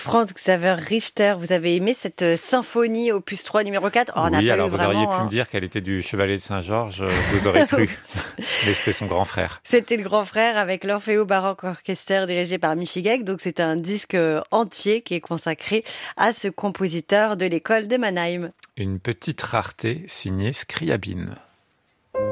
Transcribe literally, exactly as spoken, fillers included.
Franz Xaver Richter, vous avez aimé cette symphonie opus trois numéro quatre? Oh, Oui, alors vous vraiment, auriez pu hein. me dire qu'elle était du Chevalier de Saint-Georges, vous aurez cru. Mais c'était son grand frère. C'était le grand frère avec l'Orfeo Baroque Orchester dirigé par Michigek. Donc c'est un disque entier qui est consacré à ce compositeur de l'école de Mannheim. Une petite rareté signée Scriabine.